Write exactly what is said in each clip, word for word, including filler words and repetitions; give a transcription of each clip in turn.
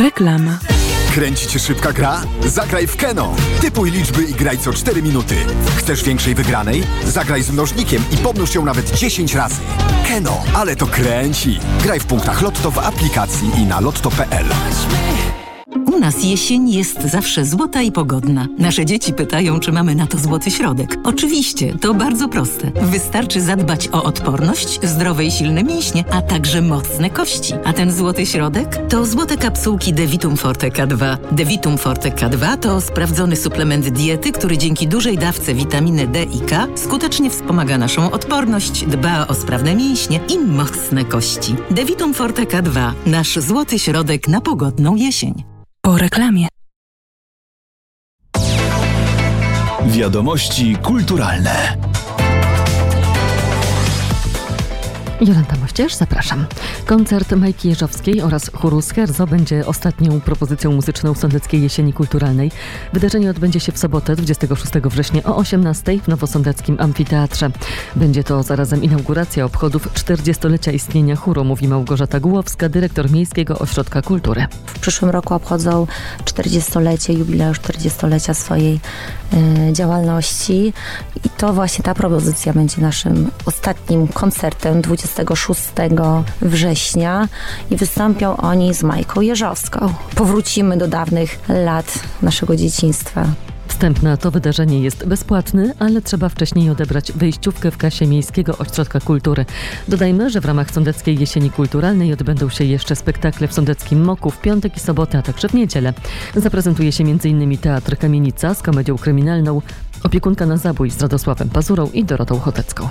Reklama. Kręci cię szybka gra? Zagraj w Keno. Typuj liczby i graj co cztery minuty. Chcesz większej wygranej? Zagraj z mnożnikiem i pomnóż ją nawet dziesięć razy. Keno, ale to kręci. Graj w punktach Lotto w aplikacji i na lotto kropka pe el. U nas jesień jest zawsze złota i pogodna. Nasze dzieci pytają, czy mamy na to złoty środek. Oczywiście, to bardzo proste. Wystarczy zadbać o odporność, zdrowe i silne mięśnie, a także mocne kości. A ten złoty środek? To złote kapsułki Devitum Forte K dwa. Devitum Forte K dwa to sprawdzony suplement diety, który dzięki dużej dawce witaminy D i K skutecznie wspomaga naszą odporność, dba o sprawne mięśnie i mocne kości. Devitum Forte K dwa. Nasz złoty środek na pogodną jesień. Po reklamie. Wiadomości kulturalne. Jolanta Mościerz, zapraszam. Koncert Majki Jeżowskiej oraz chóru Scherzo będzie ostatnią propozycją muzyczną Sądeckiej Jesieni Kulturalnej. Wydarzenie odbędzie się w sobotę, dwudziestego szóstego września o osiemnastej w Nowosądeckim Amfiteatrze. Będzie to zarazem inauguracja obchodów czterdziestolecia istnienia chóru, mówi Małgorzata Gułowska, dyrektor Miejskiego Ośrodka Kultury. W przyszłym roku obchodzą czterdziestolecie, jubileusz czterdziestolecia swojej y, działalności i to właśnie ta propozycja będzie naszym ostatnim koncertem dwudziestego szóstego września i wystąpią oni z Majką Jeżowską. Powrócimy do dawnych lat naszego dzieciństwa. Wstęp na to wydarzenie jest bezpłatny, ale trzeba wcześniej odebrać wejściówkę w kasie Miejskiego Ośrodka Kultury. Dodajmy, że w ramach Sądeckiej Jesieni Kulturalnej odbędą się jeszcze spektakle w Sądeckim Moku w piątek i sobotę, a także w niedzielę. Zaprezentuje się m.in. Teatr Kamienica z komedią kryminalną, Opiekunka na zabój z Radosławem Pazurą i Dorotą Chotecką.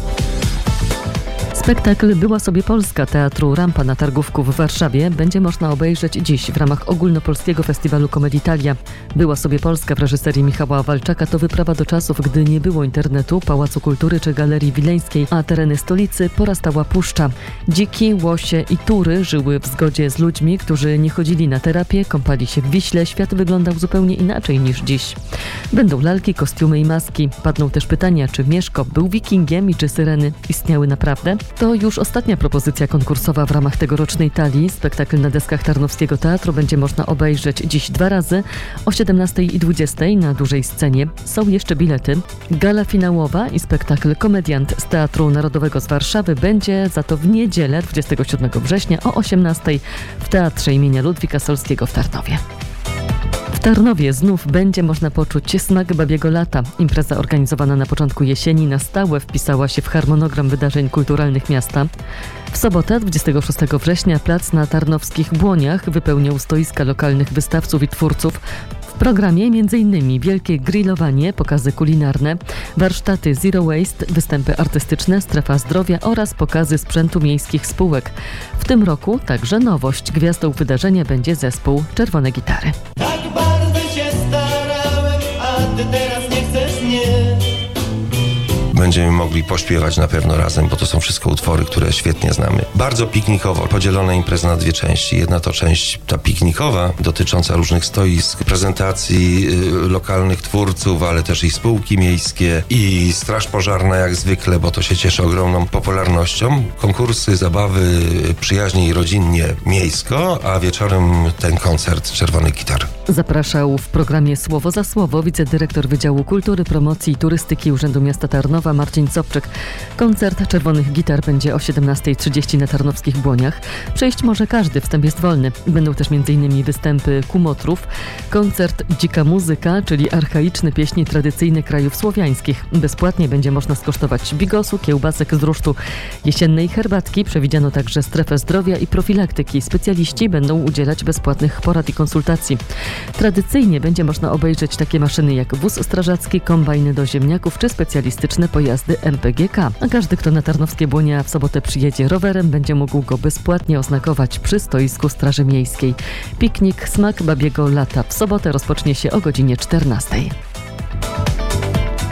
Spektakl Była sobie Polska Teatru Rampa na Targówku w Warszawie będzie można obejrzeć dziś w ramach ogólnopolskiego festiwalu Komeditalia. Była sobie Polska w reżyserii Michała Walczaka to wyprawa do czasów, gdy nie było internetu, Pałacu Kultury czy Galerii Wileńskiej, a tereny stolicy porastała puszcza. Dziki, łosie i tury żyły w zgodzie z ludźmi, którzy nie chodzili na terapię, kąpali się w Wiśle. Świat wyglądał zupełnie inaczej niż dziś. Będą lalki, kostiumy i maski. Padną też pytania, czy Mieszko był wikingiem i czy syreny istniały naprawdę? To już ostatnia propozycja konkursowa w ramach tegorocznej talii. Spektakl na deskach Tarnowskiego Teatru będzie można obejrzeć dziś dwa razy o siedemnastej i dwudziestej na dużej scenie. Są jeszcze bilety. Gala finałowa i spektakl Komediant z Teatru Narodowego z Warszawy będzie za to w niedzielę dwudziestego siódmego września o osiemnastej w Teatrze imienia Ludwika Solskiego w Tarnowie. W Tarnowie znów będzie można poczuć smak babiego lata. Impreza organizowana na początku jesieni na stałe wpisała się w harmonogram wydarzeń kulturalnych miasta. W sobotę, dwudziestego szóstego września, plac na Tarnowskich Błoniach wypełniał stoiska lokalnych wystawców i twórców. W programie m.in. wielkie grillowanie, pokazy kulinarne, warsztaty Zero Waste, występy artystyczne, strefa zdrowia oraz pokazy sprzętu miejskich spółek. W tym roku także nowość. Gwiazdą wydarzenia będzie zespół Czerwone Gitary. Tak bardzo się starałem, a ty teraz nie chcesz mnie. Będziemy mogli pośpiewać na pewno razem, bo to są wszystko utwory, które świetnie znamy. Bardzo piknikowo, podzielona impreza na dwie części. Jedna to część ta piknikowa, dotycząca różnych stoisk, prezentacji y, lokalnych twórców, ale też i spółki miejskie i straż pożarna jak zwykle, bo to się cieszy ogromną popularnością. Konkursy, zabawy, przyjaźnie i rodzinnie miejsko, a wieczorem ten koncert Czerwonych Gitar. Zapraszał w programie Słowo za Słowo wicedyrektor Wydziału Kultury, Promocji i Turystyki Urzędu Miasta Tarnowa Marcin Sobczyk. Koncert Czerwonych Gitar będzie o siedemnastej trzydzieści na Tarnowskich Błoniach. Przejść może każdy, wstęp jest wolny. Będą też m.in. występy kumotrów, koncert Dzika Muzyka, czyli archaiczne pieśni tradycyjne krajów słowiańskich. Bezpłatnie będzie można skosztować bigosu, kiełbasek z rusztu, jesiennej herbatki. Przewidziano także strefę zdrowia i profilaktyki. Specjaliści będą udzielać bezpłatnych porad i konsultacji. Tradycyjnie będzie można obejrzeć takie maszyny jak wóz strażacki, kombajny do ziemniaków czy specjalistyczne pojazdy M P G K. A każdy, kto na Tarnowskie Błonia w sobotę przyjedzie rowerem, będzie mógł go bezpłatnie oznakować przy stoisku Straży Miejskiej. Piknik Smak babiego lata w sobotę rozpocznie się o godzinie czternastej.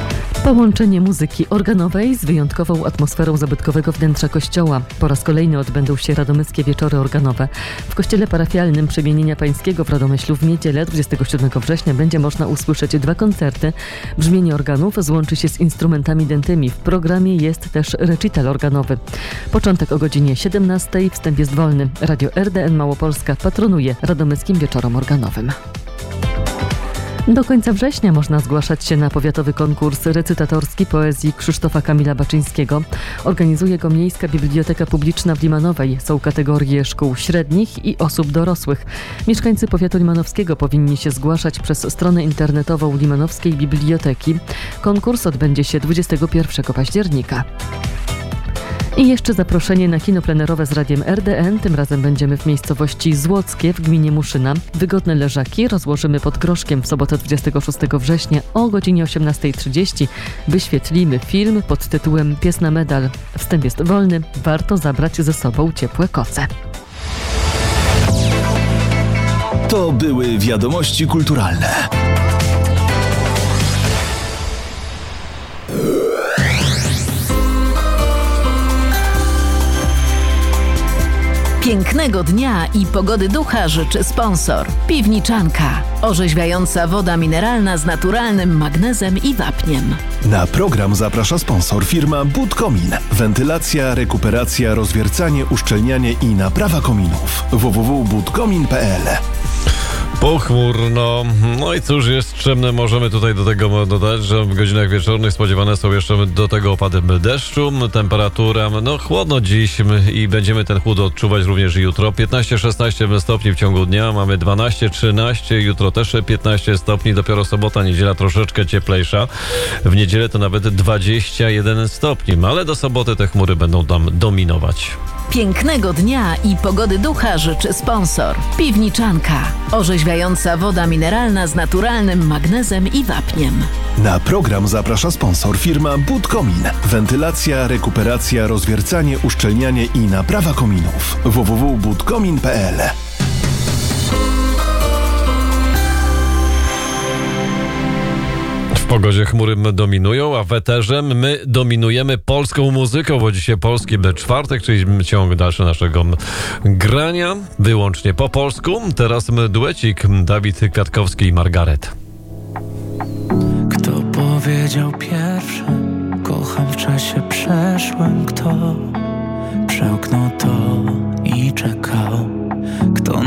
Połączenie muzyki organowej z wyjątkową atmosferą zabytkowego wnętrza kościoła. Po raz kolejny odbędą się radomyskie wieczory organowe. W kościele parafialnym Przemienienia Pańskiego w Radomyślu w niedzielę dwudziestego siódmego września będzie można usłyszeć dwa koncerty. Brzmienie organów złączy się z instrumentami dętymi. W programie jest też recital organowy. Początek o godzinie siedemnastej. Wstęp jest wolny. Radio R D N Małopolska patronuje radomyskim wieczorom organowym. Do końca września można zgłaszać się na powiatowy konkurs recytatorski poezji Krzysztofa Kamila Baczyńskiego. Organizuje go Miejska Biblioteka Publiczna w Limanowej. Są kategorie szkół średnich i osób dorosłych. Mieszkańcy powiatu limanowskiego powinni się zgłaszać przez stronę internetową Limanowskiej Biblioteki. Konkurs odbędzie się dwudziestego pierwszego października. I jeszcze zaproszenie na kino plenerowe z Radiem R D N. Tym razem będziemy w miejscowości Złockie w gminie Muszyna. Wygodne leżaki rozłożymy pod groszkiem w sobotę dwudziestego szóstego września o godzinie osiemnastej trzydzieści. Wyświetlimy film pod tytułem Pies na medal. Wstęp jest wolny. Warto zabrać ze sobą ciepłe koce. To były wiadomości kulturalne. Pięknego dnia i pogody ducha życzy sponsor. Piwniczanka. Orzeźwiająca woda mineralna z naturalnym magnezem i wapniem. Na program zaprasza sponsor firma Budkomin. Wentylacja, rekuperacja, rozwiercanie, uszczelnianie i naprawa kominów. w w w kropka budkomin kropka p l. Pochmurno. No i cóż, jeszcze możemy tutaj do tego dodać, że w godzinach wieczornych spodziewane są jeszcze do tego opady deszczu. Temperatura, no chłodno dziś i będziemy ten chłód odczuwać również jutro. piętnaście szesnaście stopni w ciągu dnia, mamy dwanaście trzynaście, jutro też piętnaście stopni, dopiero sobota, niedziela troszeczkę cieplejsza. W niedzielę to nawet dwadzieścia jeden stopni, ale do soboty te chmury będą tam dominować. Pięknego dnia i pogody ducha życzy sponsor. Piwniczanka. Orzeźwiająca woda mineralna z naturalnym magnezem i wapniem. Na program zaprasza sponsor firma Budkomin. Wentylacja, rekuperacja, rozwiercanie, uszczelnianie i naprawa kominów. w w w kropka budkomin kropka p l. W pogodzie chmury dominują, a w eterze my dominujemy polską muzyką, bo dzisiaj polski czwartek, czyli ciąg dalszy naszego grania, wyłącznie po polsku. Teraz duecik Dawid Kwiatkowski i Margaret. Kto powiedział pierwszy, kocham w czasie przeszłym, kto przełknął to i czekał, kto